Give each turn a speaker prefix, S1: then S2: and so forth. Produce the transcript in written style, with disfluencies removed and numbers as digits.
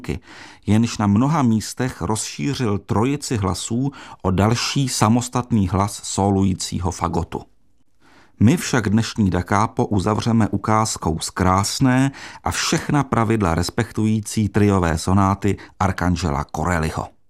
S1: jenž na mnoha místech rozšířil trojici hlasů o další samostatný hlas sólujícího fagotu. My však dnešní Da capo uzavřeme ukázkou z krásné a všechna pravidla respektující triové sonáty Arcangela Corelliho.